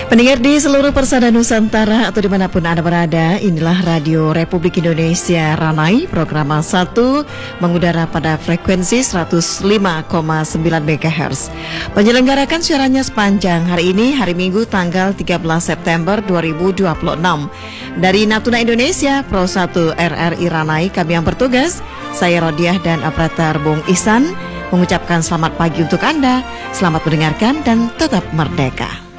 Pendengar di seluruh persada Nusantara atau dimanapun Anda berada, inilah Radio Republik Indonesia Ranai, program 1 mengudara pada frekuensi 105,9 MHz. Penyelenggarakan siarannya sepanjang hari ini, hari Minggu tanggal 13 September 2026. Dari Natuna Indonesia, Pro 1 RRI Ranai, kami yang bertugas, saya Rodiah dan operator Bung Ihsan, mengucapkan selamat pagi untuk Anda, selamat mendengarkan dan tetap merdeka.